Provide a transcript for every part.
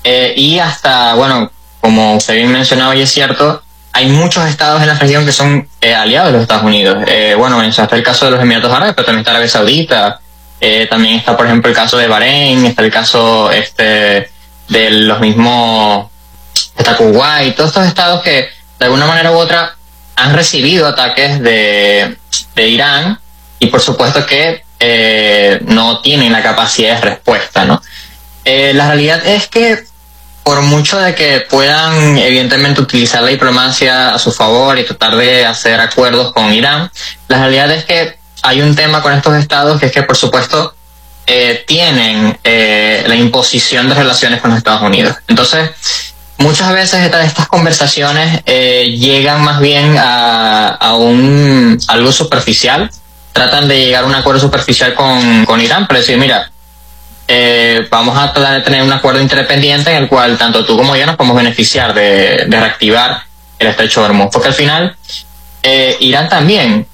y hasta, bueno, como usted bien mencionaba y es cierto, hay muchos estados en la región que son aliados de los Estados Unidos. Bueno, está el caso de los Emiratos Árabes, pero también está Arabia Saudita, también está, por ejemplo, el caso de Bahrein, está el caso de los mismos, está Kuwait, todos estos estados que de alguna manera u otra han recibido ataques de Irán y por supuesto que no tienen la capacidad de respuesta, ¿no? La realidad es que por mucho de que puedan evidentemente utilizar la diplomacia a su favor y tratar de hacer acuerdos con Irán, la realidad es que hay un tema con estos estados que es que por supuesto tienen la imposición de relaciones con los Estados Unidos. Entonces, muchas veces estas conversaciones llegan más bien a algo superficial, tratan de llegar a un acuerdo superficial con Irán para decir, mira, vamos a tratar de tener un acuerdo interdependiente en el cual tanto tú como yo nos podemos beneficiar de reactivar el estrecho de Hormuz, porque al final Irán también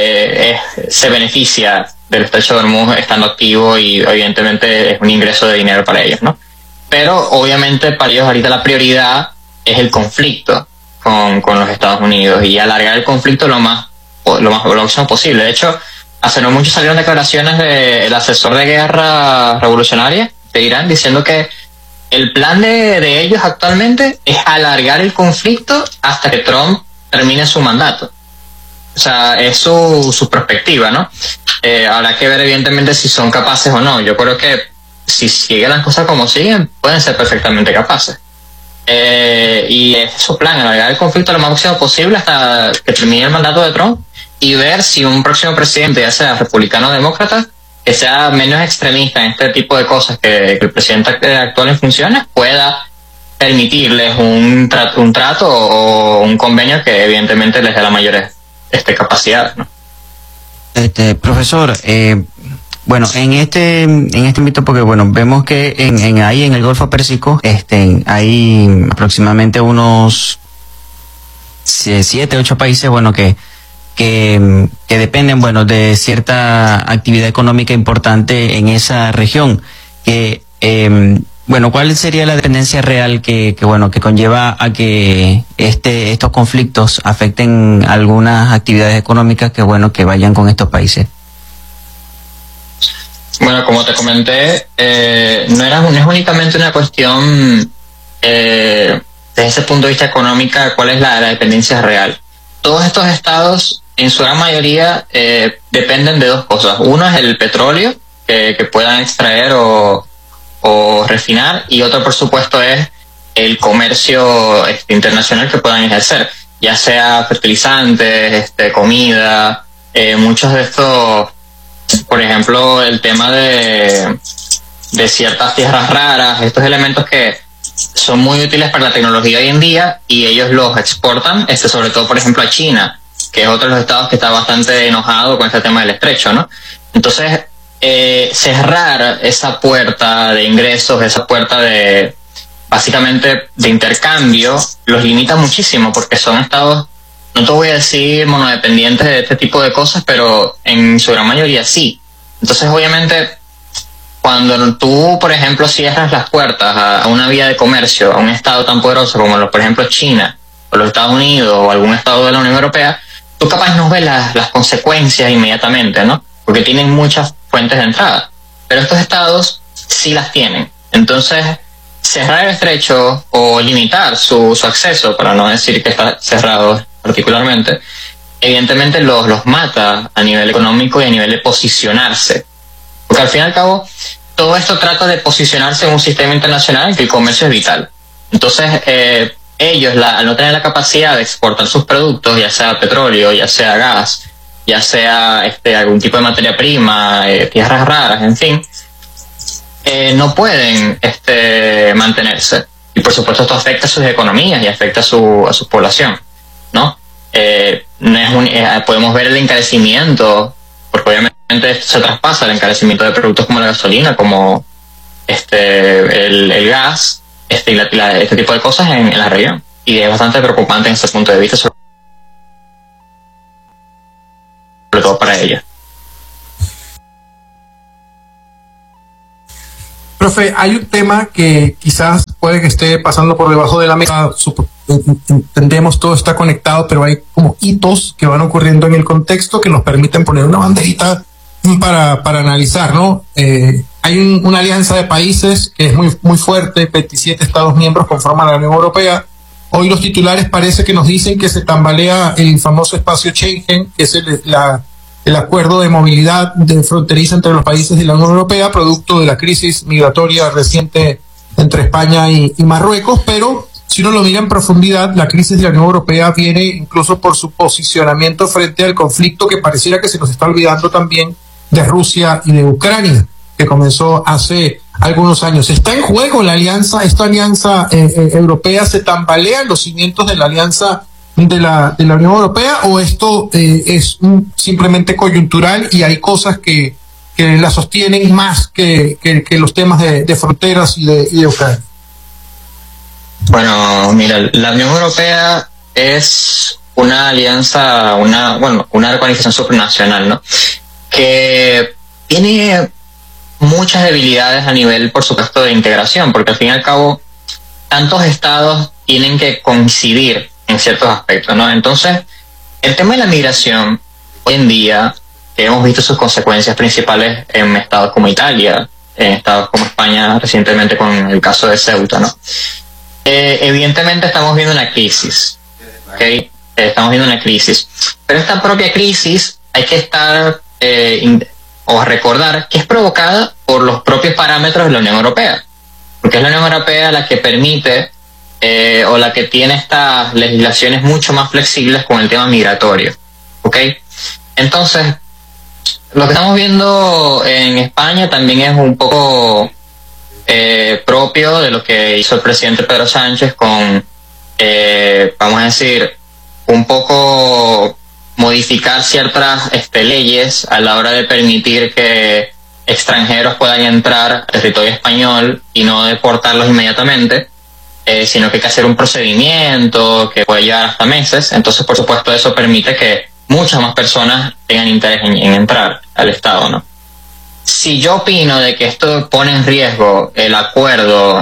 se beneficia del estrecho de Hormuz estando activo y evidentemente es un ingreso de dinero para ellos, ¿no? Pero obviamente para ellos ahorita la prioridad es el conflicto con los Estados Unidos y alargar el conflicto lo máximo posible. De hecho, hace no mucho salieron declaraciones del asesor de guerra revolucionaria de Irán diciendo que el plan de ellos actualmente es alargar el conflicto hasta que Trump termine su mandato. O sea, es su perspectiva, ¿no? Habrá que ver evidentemente si son capaces o no. Yo creo que si siguen las cosas como siguen, pueden ser perfectamente capaces. Y es su plan, alargar el conflicto lo máximo posible hasta que termine el mandato de Trump y ver si un próximo presidente, ya sea republicano o demócrata, que sea menos extremista en este tipo de cosas que el presidente actual en funciones, pueda permitirles un trato o un convenio que evidentemente les dé la mayor capacidad, ¿no? Profesor, bueno, en este ámbito, porque bueno, vemos que ahí en el Golfo Pérsico, hay aproximadamente unos 7, 8 países, bueno, que dependen, bueno, de cierta actividad económica importante en esa región. Bueno, ¿cuál sería la dependencia real que conlleva a que estos conflictos afecten algunas actividades económicas que vayan con estos países? Bueno, como te comenté, no es únicamente una cuestión desde ese punto de vista económico, cuál es la dependencia real. Todos estos estados, en su gran mayoría, dependen de dos cosas. Uno es el petróleo que puedan extraer o refinar, y otro, por supuesto, es el comercio internacional que puedan ejercer, ya sea fertilizantes, comida, muchos de estos. Por ejemplo, el tema de ciertas tierras raras, estos elementos que son muy útiles para la tecnología hoy en día y ellos los exportan, sobre todo, por ejemplo, a China, que es otro de los estados que está bastante enojado con este tema del estrecho, ¿no? Entonces, cerrar esa puerta de ingresos, esa puerta básicamente de intercambio, los limita muchísimo porque son estados, no te voy a decir monodependientes de este tipo de cosas, pero en su gran mayoría sí. Entonces, obviamente, cuando tú, por ejemplo, cierras las puertas a una vía de comercio, a un estado tan poderoso como, por ejemplo, China, o los Estados Unidos, o algún estado de la Unión Europea, tú capaz no ves las consecuencias inmediatamente, ¿no? Porque tienen muchas fuentes de entrada. Pero estos estados sí las tienen. Entonces, cerrar el estrecho o limitar su acceso, para no decir que está cerrado particularmente, evidentemente los mata a nivel económico y a nivel de posicionarse. Porque al fin y al cabo, todo esto trata de posicionarse en un sistema internacional en que el comercio es vital. Entonces, ellos, al no tener la capacidad de exportar sus productos, ya sea petróleo, ya sea gas, ya sea algún tipo de materia prima, tierras raras, en fin, no pueden mantenerse. Y por supuesto esto afecta a sus economías y afecta a su población, ¿no? Podemos ver el encarecimiento, porque obviamente esto se traspasa el encarecimiento de productos como la gasolina, como el gas, este tipo de cosas en la región. Y es bastante preocupante en ese punto de vista, sobre todo para ella. Profe, hay un tema que quizás puede que esté pasando por debajo de la mesa. Entendemos, todo está conectado, pero hay como hitos que van ocurriendo en el contexto que nos permiten poner una banderita para analizar, ¿no? Hay una alianza de países que es muy fuerte, 27 Estados miembros conforman la Unión Europea. Hoy los titulares parece que nos dicen que se tambalea el famoso espacio Schengen, que es el acuerdo de movilidad fronteriza entre los países de la Unión Europea, producto de la crisis migratoria reciente entre España y Marruecos, pero si uno lo mira en profundidad, la crisis de la Unión Europea viene incluso por su posicionamiento frente al conflicto que pareciera que se nos está olvidando también de Rusia y de Ucrania, que comenzó hace algunos años. ¿Está en juego esta alianza europea? ¿Se tambalean los cimientos de la alianza de la Unión Europea, o esto es simplemente coyuntural y hay cosas que la sostienen más que los temas de fronteras y de Ucrania? Bueno, mira, la Unión Europea es una alianza, una organización supranacional, ¿no? Que tiene muchas debilidades a nivel, por supuesto, de integración, porque al fin y al cabo tantos estados tienen que coincidir en ciertos aspectos, ¿no? Entonces, el tema de la migración, hoy en día, hemos visto sus consecuencias principales en estados como Italia, en estados como España, recientemente con el caso de Ceuta, ¿no? Evidentemente estamos viendo una crisis, ¿okay? Estamos viendo una crisis, pero esta propia crisis hay que estar o recordar que es provocada por los propios parámetros de la Unión Europea, porque es la Unión Europea la que permite o la que tiene estas legislaciones mucho más flexibles con el tema migratorio, ¿ok? Entonces, lo que estamos viendo en España también es un poco propio de lo que hizo el presidente Pedro Sánchez con, vamos a decir, un poco modificar ciertas leyes a la hora de permitir que extranjeros puedan entrar al territorio español y no deportarlos inmediatamente, sino que hay que hacer un procedimiento que puede llevar hasta meses. Entonces, por supuesto, eso permite que muchas más personas tengan interés en entrar al Estado, ¿no? Si yo opino de que esto pone en riesgo el acuerdo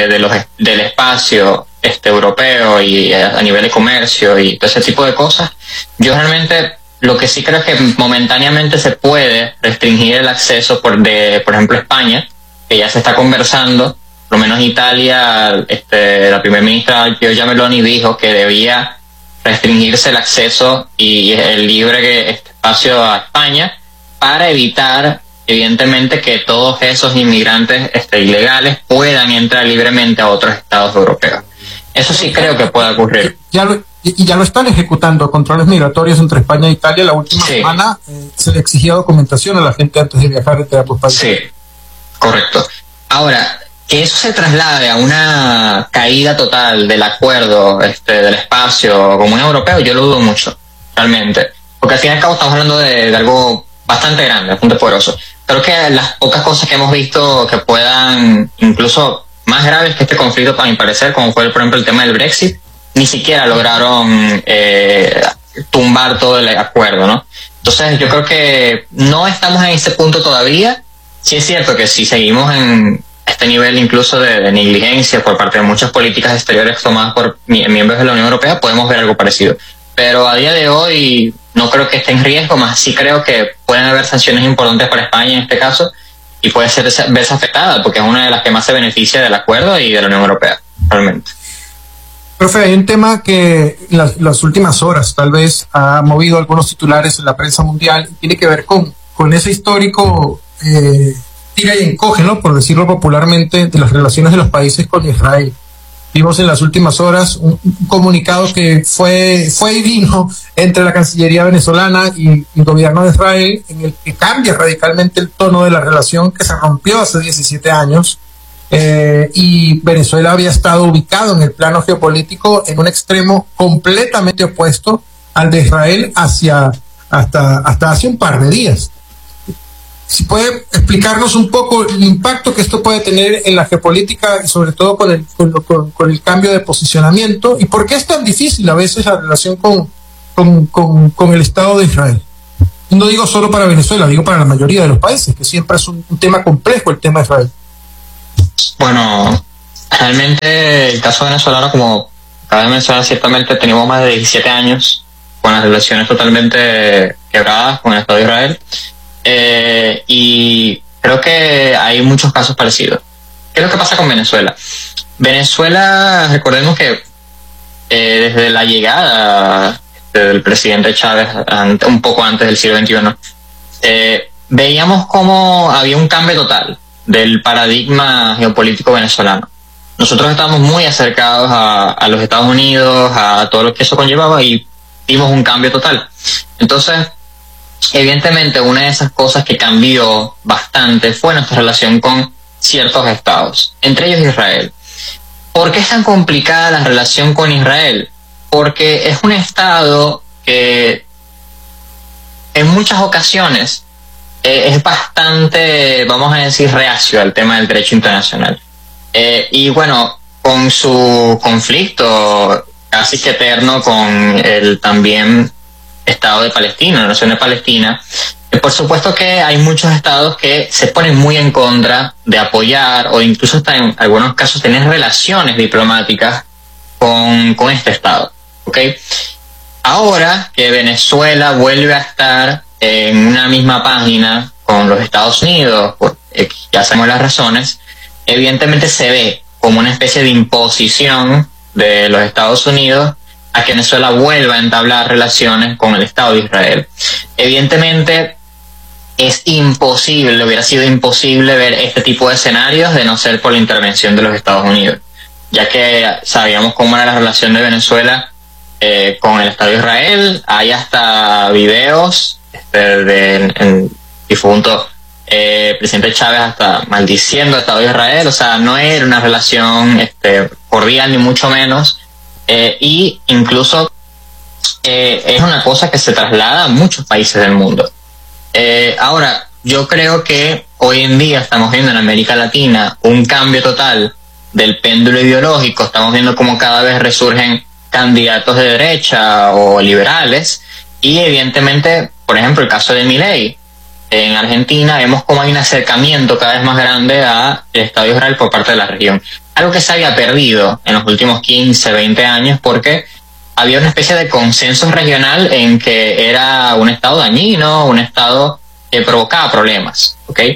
del espacio europeo y a nivel de comercio y todo ese tipo de cosas, yo realmente lo que sí creo es que momentáneamente se puede restringir el acceso por ejemplo, España, que ya se está conversando, por lo menos Italia, la primera ministra Giorgia Meloni dijo que debía restringirse el acceso y el libre espacio a España para evitar, evidentemente, que todos esos inmigrantes ilegales puedan entrar libremente a otros estados europeos. Eso sí creo que puede ocurrir. Ya lo están ejecutando, controles migratorios entre España e Italia. La última semana se le exigía documentación a la gente antes de viajar entre ambos países. Sí, correcto. Ahora, que eso se traslade a una caída total del acuerdo del espacio común europeo, yo lo dudo mucho, realmente. Porque al fin y al cabo estamos hablando de algo bastante grande, bastante poderoso. Creo que las pocas cosas que hemos visto que puedan, incluso más graves que este conflicto, para mi parecer, como fue, por ejemplo, el tema del Brexit, ni siquiera lograron tumbar todo el acuerdo, ¿no? Entonces, yo creo que no estamos en ese punto todavía. Sí es cierto que si seguimos en este nivel incluso de negligencia por parte de muchas políticas exteriores tomadas por miembros de la Unión Europea, podemos ver algo parecido. Pero a día de hoy no creo que esté en riesgo, más sí creo que pueden haber sanciones importantes para España en este caso, y puede verse afectada, porque es una de las que más se beneficia del acuerdo y de la Unión Europea, realmente. Profe, hay un tema que las últimas horas tal vez ha movido algunos titulares en la prensa mundial, tiene que ver con ese histórico tira y encoge, ¿no?, por decirlo popularmente, de las relaciones de los países con Israel. Vimos en las últimas horas un comunicado que fue y vino entre la Cancillería venezolana y el gobierno de Israel, en el que cambia radicalmente el tono de la relación que se rompió hace 17 años. Y Venezuela había estado ubicado en el plano geopolítico en un extremo completamente opuesto al de Israel hasta hace un par de días. Si puede explicarnos un poco el impacto que esto puede tener en la geopolítica y sobre todo con el cambio de posicionamiento, y por qué es tan difícil a veces la relación con el Estado de Israel. No digo solo para Venezuela, digo para la mayoría de los países, que siempre es un tema complejo el tema de Israel. Bueno, Realmente el caso venezolano, como acaba de mencionar, ciertamente tenemos más de 17 años con las relaciones totalmente quebradas con el Estado de Israel, y creo que hay muchos casos parecidos. ¿Qué es lo que pasa con Venezuela? Venezuela, recordemos que desde la llegada del presidente Chávez, un poco antes del siglo XXI, veíamos cómo había un cambio total del paradigma geopolítico venezolano. Nosotros estábamos muy acercados a los Estados Unidos, a todo lo que eso conllevaba, y vimos un cambio total. Entonces, evidentemente, una de esas cosas que cambió bastante fue nuestra relación con ciertos estados, entre ellos Israel. ¿Por qué es tan complicada la relación con Israel? Porque es un estado que en muchas ocasiones es bastante, vamos a decir, reacio al tema del derecho internacional. Y bueno, con su conflicto casi que eterno con el también Estado de Palestina, la nación de Palestina, por supuesto que hay muchos estados que se ponen muy en contra de apoyar o incluso hasta en algunos casos tener relaciones diplomáticas con este estado. ¿Okay? Ahora que Venezuela vuelve a estar en una misma página con los Estados Unidos, ya sabemos las razones, evidentemente se ve como una especie de imposición de los Estados Unidos a que Venezuela vuelva a entablar relaciones con el Estado de Israel. Evidentemente es imposible, hubiera sido imposible ver este tipo de escenarios de no ser por la intervención de los Estados Unidos, ya que sabíamos cómo era la relación de Venezuela con el Estado de Israel. Hay hasta videos del difunto presidente Chávez hasta maldiciendo al Estado de Israel. O sea, no era una relación cordial ni mucho menos, y incluso es una cosa que se traslada a muchos países del mundo. Ahora, yo creo que hoy en día estamos viendo en América Latina un cambio total del péndulo ideológico. Estamos viendo cómo cada vez resurgen candidatos de derecha o liberales, y evidentemente, por ejemplo, el caso de Milei en Argentina, vemos cómo hay un acercamiento cada vez más grande al Estado de Israel por parte de la región. Algo que se había perdido en los últimos 15, 20 años, porque había una especie de consenso regional en que era un estado dañino, un estado que provocaba problemas. ¿Okay?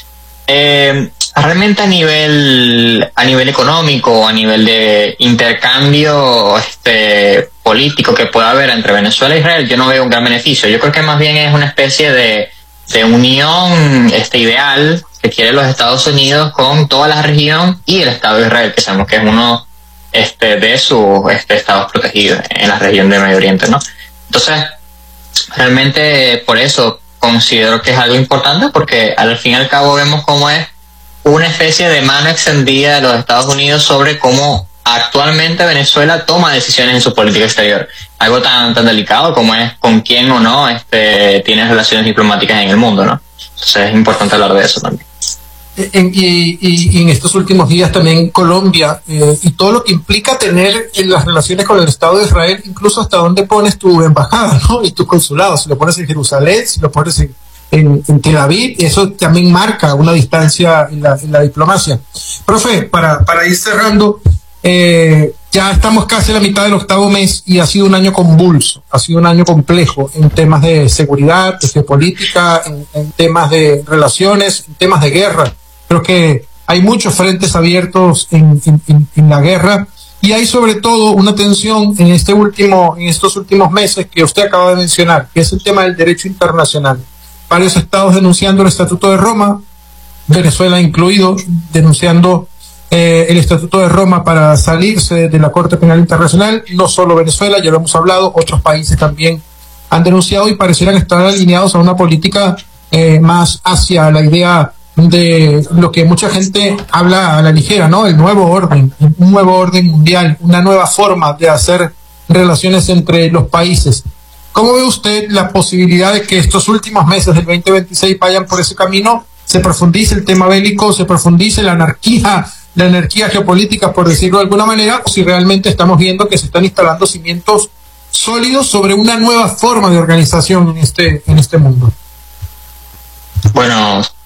Realmente a nivel económico, a nivel de intercambio político que pueda haber entre Venezuela e Israel, yo no veo un gran beneficio. Yo creo que más bien es una especie de unión ideal que quieren los Estados Unidos con toda la región y el Estado de Israel, que sabemos que es uno de sus estados protegidos en la región de Medio Oriente, ¿no? Entonces, realmente por eso considero que es algo importante, porque al fin y al cabo vemos cómo es una especie de mano extendida de los Estados Unidos sobre cómo actualmente Venezuela toma decisiones en su política exterior. Algo tan delicado como es con quién o no tiene relaciones diplomáticas en el mundo, ¿no? Entonces es importante hablar de eso también. Y en estos últimos días también Colombia, y todo lo que implica tener en las relaciones con el Estado de Israel, incluso hasta dónde pones tu embajada, ¿no? Y tu consulado, si lo pones en Jerusalén, si lo pones en Tel Aviv, eso también marca una distancia en la diplomacia. Profe, para ir cerrando, ya estamos casi a la mitad del octavo mes y ha sido un año convulso, ha sido un año complejo en temas de seguridad, de geopolítica, en temas de relaciones, en temas de guerra. Creo que hay muchos frentes abiertos en la guerra, y hay sobre todo una tensión en estos últimos meses que usted acaba de mencionar, que es el tema del derecho internacional. Varios estados denunciando el Estatuto de Roma, Venezuela incluido, denunciando el Estatuto de Roma para salirse de la Corte Penal Internacional. No solo Venezuela, ya lo hemos hablado, otros países también han denunciado y parecieran estar alineados a una política más hacia la idea de lo que mucha gente habla a la ligera, ¿no? El nuevo orden, un nuevo orden mundial, una nueva forma de hacer relaciones entre los países. ¿Cómo ve usted la posibilidad de que estos últimos meses del 2026 vayan por ese camino? Se profundice el tema bélico, se profundice la anarquía geopolítica, por decirlo de alguna manera, o si realmente estamos viendo que se están instalando cimientos sólidos sobre una nueva forma de organización en este mundo. Bueno,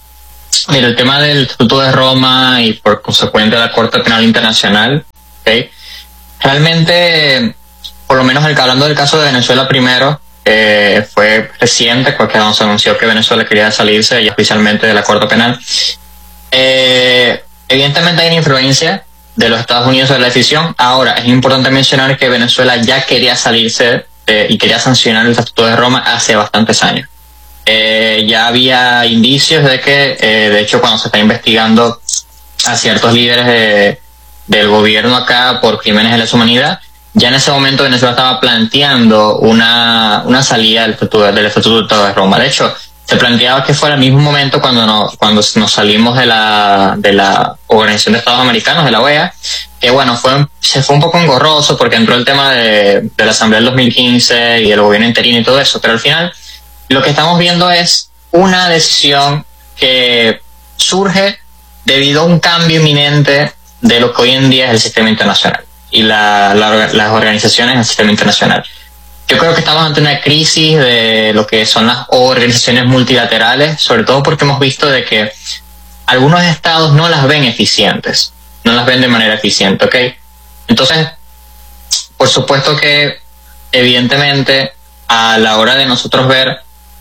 Mira, el tema del Estatuto de Roma y por consecuente la Corte Penal Internacional, ¿okay? Realmente, por lo menos hablando del caso de Venezuela primero, fue reciente, porque se anunció que Venezuela quería salirse ya oficialmente de la Corte Penal. Evidentemente hay una influencia de los Estados Unidos en la decisión. Ahora, es importante mencionar que Venezuela ya quería salirse y quería sancionar el Estatuto de Roma hace bastantes años. Ya había indicios de que, de hecho, cuando se está investigando a ciertos líderes del gobierno acá por crímenes de lesa humanidad, ya en ese momento Venezuela estaba planteando una salida del Estatuto de Roma. De hecho, se planteaba que fuera el mismo momento cuando nos salimos de la Organización de Estados Americanos, de la OEA, que bueno, se fue un poco engorroso porque entró el tema de la Asamblea del 2015 y el gobierno interino y todo eso, pero al final lo que estamos viendo es una decisión que surge debido a un cambio inminente de lo que hoy en día es el sistema internacional y las organizaciones del sistema internacional. Yo creo que estamos ante una crisis de lo que son las organizaciones multilaterales, sobre todo porque hemos visto de que algunos estados no las ven eficientes, no las ven de manera eficiente, ¿ok? Entonces, por supuesto que, evidentemente, a la hora de nosotros ver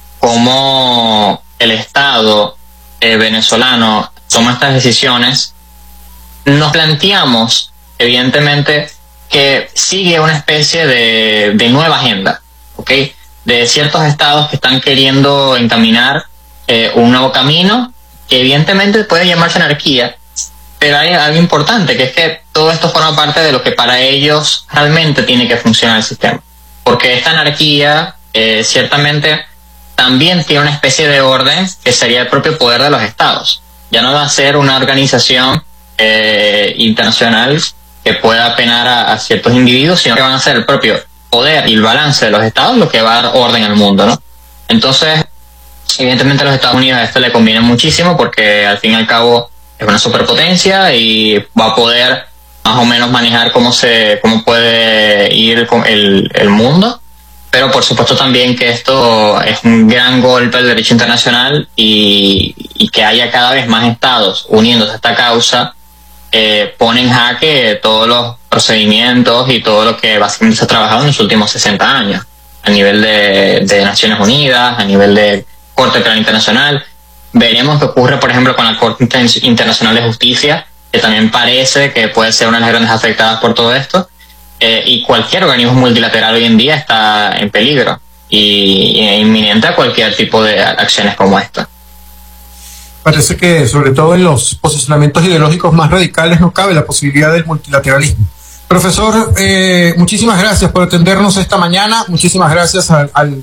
cómo el Estado venezolano toma estas decisiones, nos planteamos, evidentemente, que sigue una especie de nueva agenda, ¿ok? De ciertos estados que están queriendo encaminar un nuevo camino, que evidentemente puede llamarse anarquía, pero hay algo importante, que es que todo esto forma parte de lo que para ellos realmente tiene que funcionar el sistema. Porque esta anarquía, ciertamente, también tiene una especie de orden que sería el propio poder de los estados. Ya no va a ser una organización internacional que pueda penar a ciertos individuos, sino que van a ser el propio poder y el balance de los estados lo que va a dar orden al mundo, ¿no? Entonces, evidentemente a los Estados Unidos a esto le conviene muchísimo porque al fin y al cabo es una superpotencia y va a poder más o menos manejar cómo puede ir el mundo, pero por supuesto también que esto es un gran golpe al derecho internacional y que haya cada vez más estados uniéndose a esta causa pone en jaque todos los procedimientos y todo lo que básicamente se ha trabajado en los últimos 60 años a nivel de Naciones Unidas, a nivel de Corte Penal Internacional. Veremos qué ocurre, por ejemplo, con la Corte Internacional de Justicia, que también parece que puede ser una de las grandes afectadas por todo esto, y cualquier organismo multilateral hoy en día está en peligro y inminente a cualquier tipo de acciones como esta. Parece que sobre todo en los posicionamientos ideológicos más radicales no cabe la posibilidad del multilateralismo. Profesor, muchísimas gracias por atendernos esta mañana. Muchísimas gracias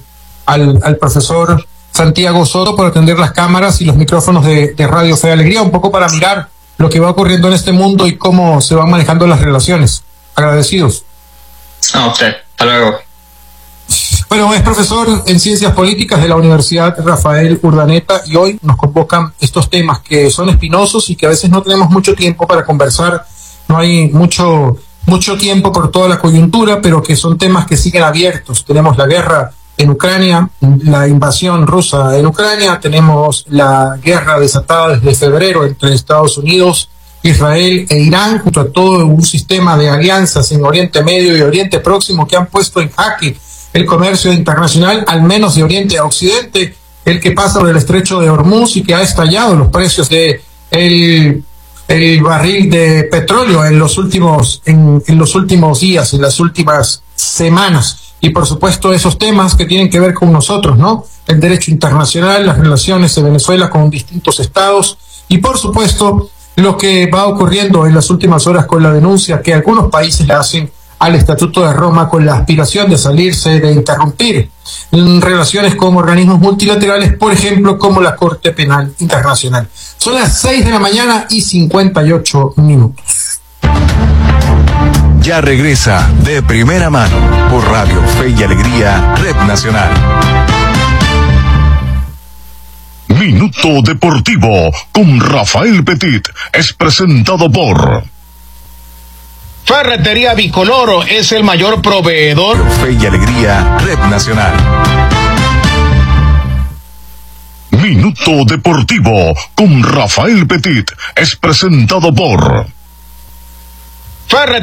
al profesor Santiago Soto por atender las cámaras y los micrófonos de Radio Fe y Alegría, un poco para mirar lo que va ocurriendo en este mundo y cómo se van manejando las relaciones. Agradecidos. A usted. Hasta luego. Bueno, es profesor en Ciencias Políticas de la Universidad Rafael Urdaneta y hoy nos convocan estos temas que son espinosos y que a veces no tenemos mucho tiempo para conversar. No hay mucho tiempo por toda la coyuntura, pero que son temas que siguen abiertos. Tenemos la guerra en Ucrania, la invasión rusa en Ucrania, tenemos la guerra desatada desde febrero entre Estados Unidos, Israel e Irán, junto a todo un sistema de alianzas en Oriente Medio y Oriente Próximo que han puesto en jaque el comercio internacional, al menos de Oriente a Occidente, el que pasa por el estrecho de Hormuz y que ha estallado los precios de el barril de petróleo en los últimos días, en las últimas semanas. Y por supuesto esos temas que tienen que ver con nosotros, ¿no? El derecho internacional, las relaciones de Venezuela con distintos estados y por supuesto lo que va ocurriendo en las últimas horas con la denuncia que algunos países le hacen al Estatuto de Roma con la aspiración de salirse, de interrumpir relaciones con organismos multilaterales, por ejemplo, como la Corte Penal Internacional. Son las 6 de la mañana y 58 minutos. Ya regresa De Primera Mano por Radio Fe y Alegría, Red Nacional. Minuto Deportivo con Rafael Petit es presentado por Ferretería Bicoloro, es el mayor proveedor. Fe y Alegría, Red Nacional. Minuto Deportivo con Rafael Petit es presentado por Ferret